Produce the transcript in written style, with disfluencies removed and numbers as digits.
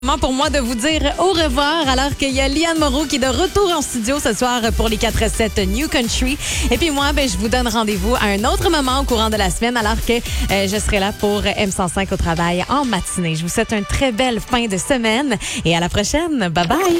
Pour moi de vous dire au revoir alors qu'il y a Liane Moreau qui est de retour en studio ce soir pour les 4-7 New Country. Et puis moi, je vous donne rendez-vous à un autre moment au courant de la semaine alors que je serai là pour M105 au travail en matinée. Je vous souhaite une très belle fin de semaine et à la prochaine. Bye bye!